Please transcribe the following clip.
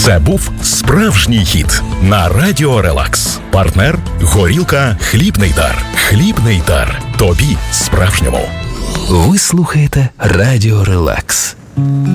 Це був справжній хіт на Радіо Релакс. Партнер – горілка «Хлібний дар». «Хлібний дар». Тобі справжньому. Ви слухаєте Радіо Релакс.